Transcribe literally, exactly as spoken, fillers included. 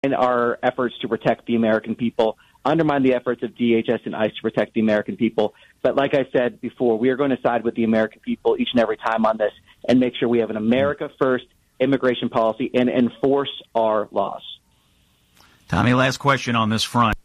our efforts to protect the American people, undermine the efforts of D H S and ICE to protect the American people. But like I said before, we are going to side with the American people each and every time on this and make sure we have an America First immigration policy and enforce our laws. Tommy, last question on this front.